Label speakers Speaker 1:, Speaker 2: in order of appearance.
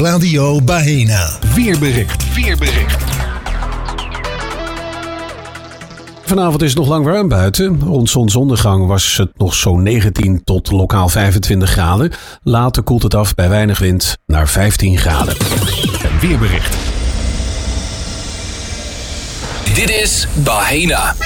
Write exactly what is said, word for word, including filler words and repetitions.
Speaker 1: Radio Bahena.
Speaker 2: Weerbericht. Weerbericht. Vanavond is het nog lang warm buiten. Rond zonsondergang was het nog zo'n negentien tot lokaal vijfentwintig graden. Later koelt het af bij weinig wind naar vijftien graden. Een weerbericht.
Speaker 3: Dit is Bahena.